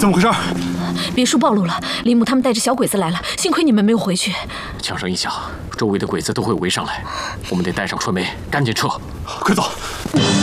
怎么回事？ 别墅暴露了，林母他们带着小鬼子来了，幸亏你们没有回去。 枪声一响，周围的鬼子都会围上来，我们得带上春梅，赶紧撤。 快走！